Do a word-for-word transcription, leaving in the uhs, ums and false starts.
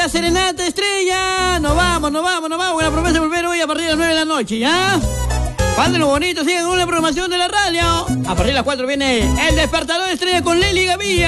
serenata estrella. Nos vamos, nos vamos, nos vamos. Con la promesa de volver hoy a partir de las nueve de la noche, ¿ya? Falten los bonitos, sigan con la programación de la radio. A partir de las cuatro viene el despertador estrella con Lely Gavilla.